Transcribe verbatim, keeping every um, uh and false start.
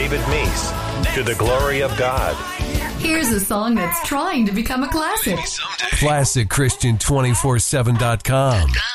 David Meese, To the Glory of God. Here's a song that's trying to become a classic. Classic Christian two forty-seven dot com.